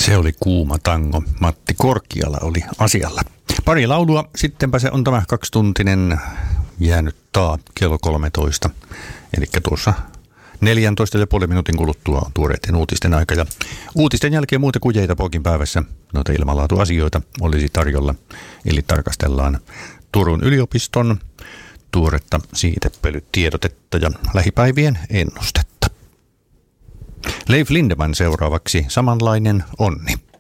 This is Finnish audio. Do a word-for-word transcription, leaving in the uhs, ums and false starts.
Se oli kuuma tango. Matti Korkiala oli asialla. Pari laulua, sittenpä se on tämä kaksituntinen jäänyt taa kello kolmetoista. Eli tuossa neljäntoista ja puoli minuutin kuluttua on tuoreiden uutisten aika. Ja uutisten jälkeen muuta kujeita poikin päivässä noita ilmanlaatuasioita olisi tarjolla. Eli tarkastellaan Turun yliopiston tuoretta siitepölytiedotetta ja lähipäivien ennustetta. Leif Lindeman seuraavaksi, Samanlainen onni.